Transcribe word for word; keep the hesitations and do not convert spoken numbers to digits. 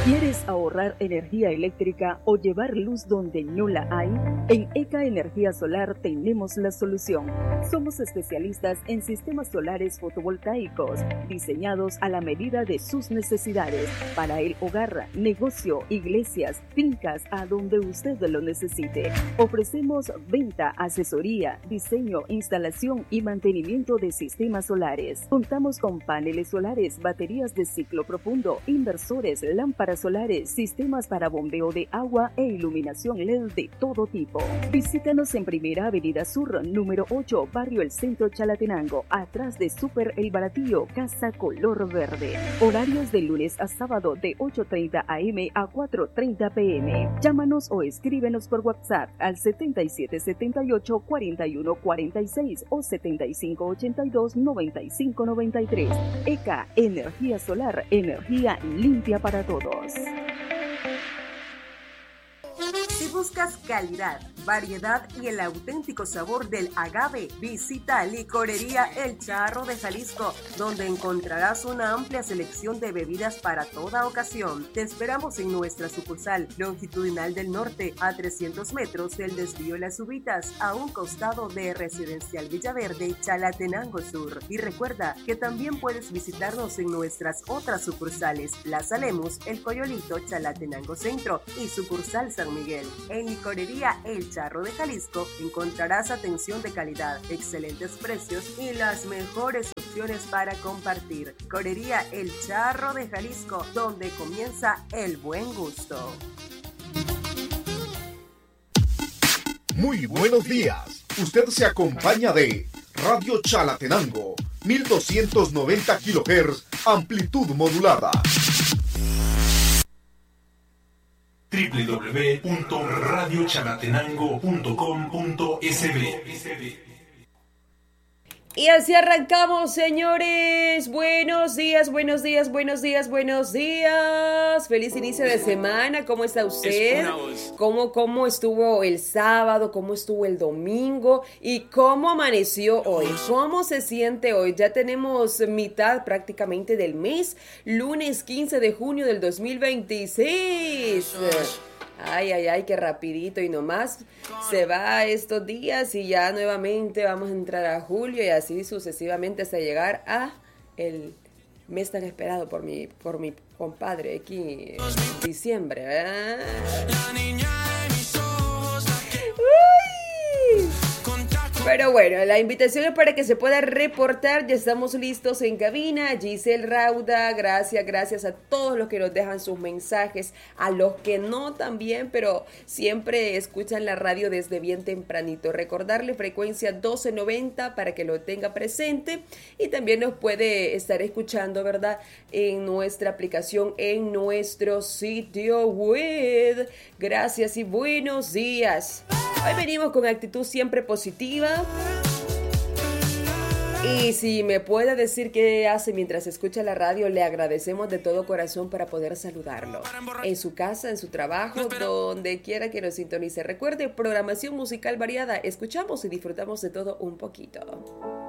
¿Quieres ahorrar energía eléctrica o llevar luz donde no la hay? En ECA Energía Solar tenemos la solución. Somos especialistas en sistemas solares fotovoltaicos, diseñados a la medida de sus necesidades, para el hogar, negocio, iglesias, fincas, a donde usted lo necesite. Ofrecemos venta, asesoría, diseño, instalación y mantenimiento de sistemas solares. Contamos con paneles solares, baterías de ciclo profundo, inversores, lámparas solares, sistemas para bombeo de agua e iluminación L E D de todo tipo. Visítanos en Primera Avenida Sur, número ocho, Barrio El Centro, Chalatenango, atrás de Super El Baratillo, Casa Color Verde. Horarios de lunes a sábado de ocho treinta a eme a cuatro treinta pe eme. Llámanos o escríbenos por WhatsApp al setenta y siete setenta y ocho cuarenta y uno cuarenta y seis o setenta y cinco ochenta y dos noventa y cinco noventa y tres. ECA Energía Solar, energía limpia para todos. Si buscas calidad, variedad y el auténtico sabor del agave, visita Licorería El Charro de Jalisco, donde encontrarás una amplia selección de bebidas para toda ocasión. Te esperamos en nuestra sucursal longitudinal del norte, a trescientos metros del desvío Las Ubitas, a un costado de Residencial Villaverde, Chalatenango Sur. Y recuerda que también puedes visitarnos en nuestras otras sucursales, Plaza Lemus, El Coyolito, Chalatenango Centro y sucursal San Miguel. En Licorería El Charro de Jalisco encontrarás atención de calidad, excelentes precios y las mejores opciones para compartir. Licorería El Charro de Jalisco, donde comienza el buen gusto. Muy buenos días. Usted se acompaña de Radio Chalatenango, mil doscientos noventa kilohertz, amplitud modulada. doble u doble u doble u punto radio chalatenango punto com punto es be. Y así arrancamos, señores. Buenos días, buenos días, buenos días, buenos días. Feliz inicio de semana. ¿Cómo está usted? ¿Cómo, cómo estuvo el sábado? ¿Cómo estuvo el domingo? ¿Y cómo amaneció hoy? ¿Cómo se siente hoy? Ya tenemos mitad prácticamente del mes. Lunes quince de junio del dos mil veintiséis. Ay, ay, ay, qué rapidito y nomás se va estos días y ya nuevamente vamos a entrar a julio y así sucesivamente hasta llegar a el mes tan esperado por mi, por mi compadre aquí en diciembre, ¿verdad? ¡Uy! Pero bueno, la invitación es para que se pueda reportar. Ya estamos listos en cabina. Giselle Rauda, gracias, gracias a todos los que nos dejan sus mensajes, a los que no también, pero siempre escuchan la radio desde bien tempranito. Recordarle frecuencia doce noventa para que lo tenga presente y también nos puede estar escuchando, ¿verdad? En nuestra aplicación, en nuestro sitio web. Gracias y buenos días. Hoy venimos con actitud siempre positiva. Y si me puede decir qué hace mientras escucha la radio, le agradecemos de todo corazón para poder saludarlo. En su casa, en su trabajo, donde quiera que nos sintonice. Recuerde, programación musical variada. Escuchamos y disfrutamos de todo un poquito.